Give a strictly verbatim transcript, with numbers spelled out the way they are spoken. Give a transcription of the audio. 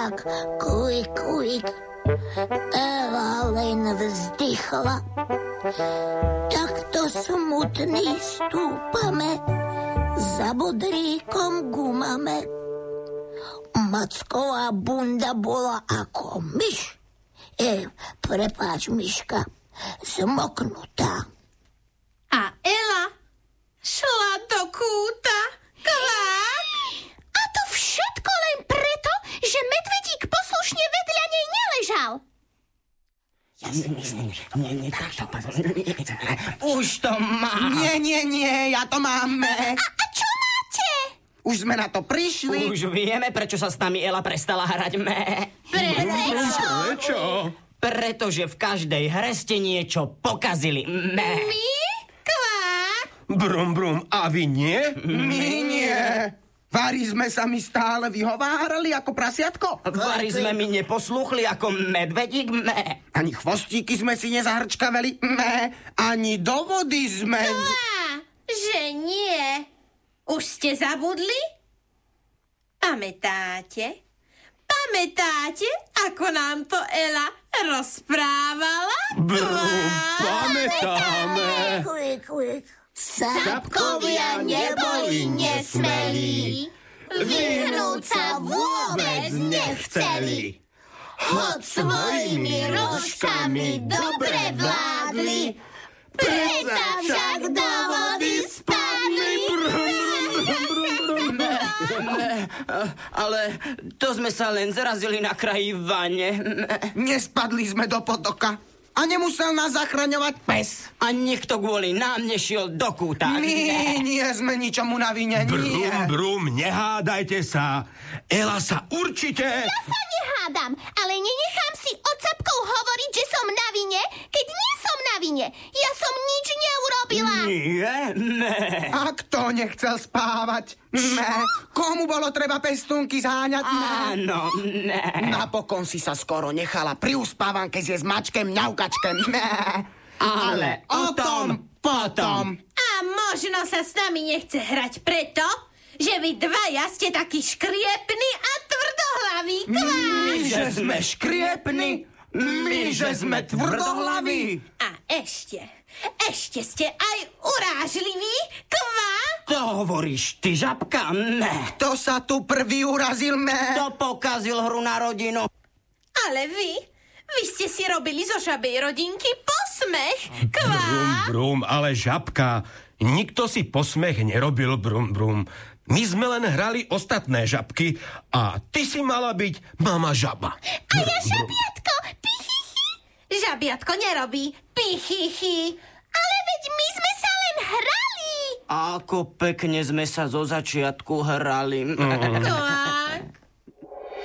kvák, kuik, kuik. Eva len vzdychla. Takto smutný stúpame, za bodríkom gumame. Macková bunda bola ako myš. E, prepáč, myška, zmoknutá. A Ela šla do kúta. Kvák! A to všetko len preto, že medvedík poslušne vedľa nej neležal. Ja si myslím, že to nie je takto. Už to mám. Nie, nie, nie, ja to máme. A, a čo máte? Už sme na to prišli. Už vieme, prečo sa s nami Ela prestala hrať mé. Prečo? Prečo? Pretože v každej hre ste niečo pokazili. Mé. My? Kvák! Brum, brum, a vy nie? My nie. Vári sme sa mi stále vyhovárali ako prasiatko. Vári sme mi neposluchli ako medvedík. Mé. Ani chvostíky sme si nezahrčkaveli. Mé. Ani do vody sme... Kvá, že nie. Už ste zabudli? Pamätáte? Pamätáte, ako nám to Ela rozprávala? Brum, pamätáme. Kuik, kuik. Sapkovia neboli nesmelí, vyhnúť sa vôbec nechceli. Hoď svojimi rožkami dobre vládli, predsa však do vody spadli. Ale to sme sa len zarazili na kraji vane. Nespadli sme do potoka. A nemusel nás zachraňovať pes. A niekto kvôli nám nešiel do kúta. My nie sme ničomu na vine, nie. Brum, brum, nehádajte sa. Ela sa určite... Ja sa nehádam, ale nenechám si od Sapkov hovoriť, že som na vine, keď nie som na vine. Ja som nič neurobila. Nie, ne. A kto nechcel spávať? Ne. Komu bolo treba pestúnky zháňať? Ne. Áno, ne. Napokon si sa skoro nechala pri uspávanke zjesť mačkem mňaukačkem. Ne. Ale o tom potom. A možno sa s nami nechce hrať preto, že vy dvaja ste takí škriepní a tvrdohlaví. My, že sme škriepni, my, že sme tvrdohlaví. A ešte, ešte ste aj urážliví, kvá. To hovoríš ty, žabka? Ne. Kto sa tu prvý urazil? Ne. To pokazil hru na rodinu. Ale vy, vy ste si robili zo žabej rodinky posmech, Brum, kvá. brum, ale žabka, nikto si posmech nerobil, brum, brum. My sme len hrali ostatné žabky a ty si mala byť mama žaba. A ja žabiatko, pichychy. Žabiatko nerobí pichychy. Ale veď my sme sa len hrali. Ako pekne sme sa zo začiatku hrali. Kvák.